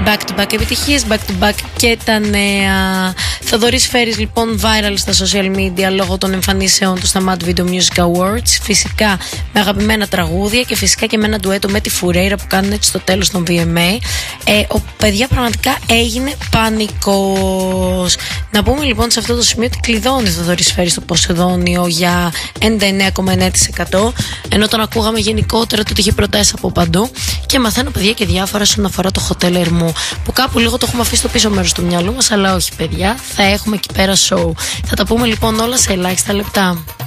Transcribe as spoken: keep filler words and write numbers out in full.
back to back επιτυχίες, back to back και τα νέα. Θοδωρής Φέρης λοιπόν viral στα social media λόγω των εμφανίσεων του στα Mad Video Music Awards. Φυσικά με αγαπημένα τραγούδια και φυσικά και με ένα ντουέτο με τη Φουρέιρα που κάνουν έτσι στο τέλος των βι εμ έι. Ε, ο παιδιά πραγματικά έγινε πανικός. Να πούμε λοιπόν σε αυτό το σημείο ότι κλειδώνει ο Θοδωρής Φέρης στο Ποσειδόνιο για ενενήντα εννέα κόμμα εννέα τοις εκατό, ενώ τον ακούγαμε γενικότερα το ότι είχε προτάσεις από παντού. Και μαθαίνω παιδιά και διάφορα όσον αφορά το Hotel Ερμού, που κάπου λίγο το έχουμε αφήσει στο πίσω μέρος του μυαλού μας, αλλά όχι παιδιά, θα έχουμε εκεί πέρα show. Θα τα πούμε λοιπόν όλα σε ελάχιστα λεπτά.